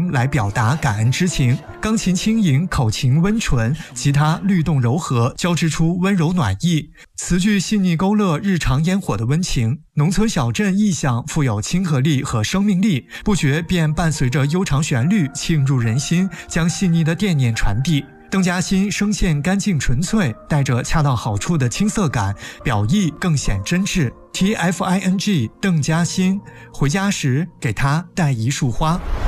声来表达感恩之情。钢琴轻盈，口琴温纯，吉他律动柔和，交织出温柔暖意。词句细腻勾勒日常烟火的温情，农村小镇意象富有亲和力和生命力，不觉便伴随着悠长旋律沁入人心，将细腻的惦念传递。邓嘉欣声线干净纯粹，带着恰到好处的青涩感，表意更显真挚。TFING 邓嘉欣，回家时给他带一束花。